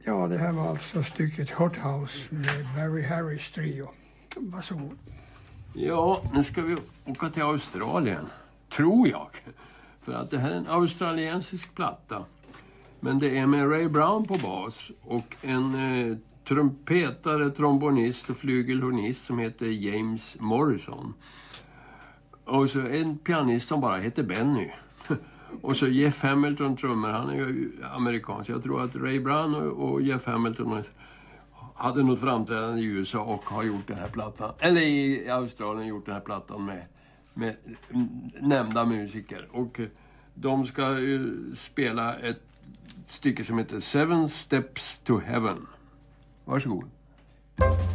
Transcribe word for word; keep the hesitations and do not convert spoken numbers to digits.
Ja, det här var alltså stycket Hot House med Barry Harris trio. Varsågod. Ja, nu ska vi åka till Australien. Tror jag. För att det här är en australiensisk platta. Men det är med Ray Brown på bas och en eh, trumpetare, trombonist och flygelhornist som heter James Morrison. Och så en pianist som bara heter Benny. Och så Jeff Hamilton trummor, han är ju amerikansk. Jag tror att Ray Brown och Jeff Hamilton hade något framträdande i U S A och har gjort den här plattan. Eller i Australien gjort den här plattan med, med nämnda musiker. Och de ska ju spela ett stycke som heter Seven Steps to Heaven. Varsågod.